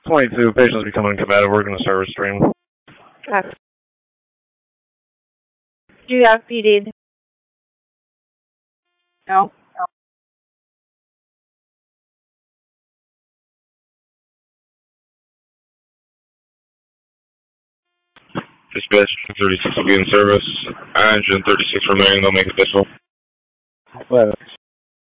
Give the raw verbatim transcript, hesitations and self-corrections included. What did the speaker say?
twenty-two, patient's becoming combative. We're going to start restraint. Okay. Do you have P D? No. Dispatch thirty-six will be in service. Engine thirty-six remaining, they'll make additional. Well,